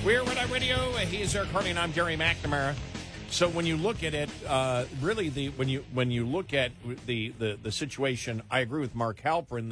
We're Red Eye Radio. He's Eric Harley, and I'm Gary McNamara. So when you look at it, really, when you look at the situation, I agree with Mark Halperin